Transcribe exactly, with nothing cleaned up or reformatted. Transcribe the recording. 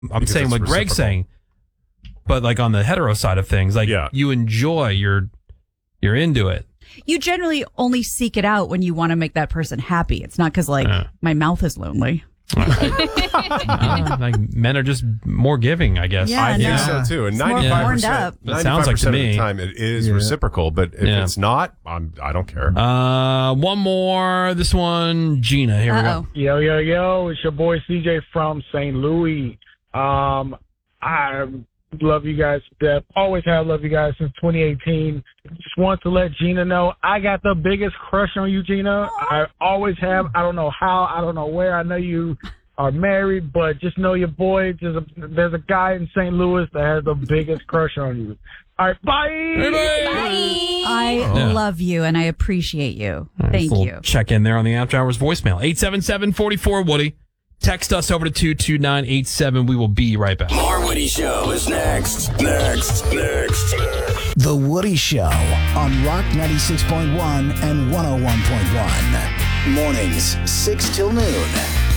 I'm saying what Greg's saying, but like on the hetero side of things, like yeah. you enjoy, you're you're into it. You generally only seek it out when you want to make that person happy. It's not because like Yeah. my mouth is lonely. Uh, like men are just more giving, I guess. Yeah, I no. think so too. And It's more ninety-five warmed percent, up. It sounds like to of me. the time it is Yeah. reciprocal, but if Yeah. it's not, I'm, I don't care. Uh, one more. This one, Gina. Here Uh-oh. we Yo, yo, yo, it's your boy C J from Saint Louis. Um, I love you guys to death. Always have loved you guys since twenty eighteen. Just want to let Gina know I got the biggest crush on you, Gina. I always have. I don't know how. I don't know where. I know you are married, but just know your boy. There's a, there's a guy in Saint Louis that has the biggest crush on you. All right, bye. I Yeah. love you and I appreciate you. go. Thank Little you. Check in there on the After Hours voicemail. eight seven seven, four four, Woody. Text us over to two two nine eight seven. We will be right back. More Woody Show is next. Next. Next. The Woody Show on Rock ninety-six point one and one oh one point one. Mornings, six till noon.